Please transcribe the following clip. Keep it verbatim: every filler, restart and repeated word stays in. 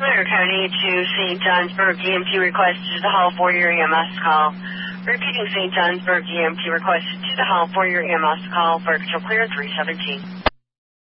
Clear County to Saint Johnsburg E M T request to the hall for your E M S call. Repeating Saint Johnsburg E M T request to the hall for your E M S call. Virtual clear three seventeen.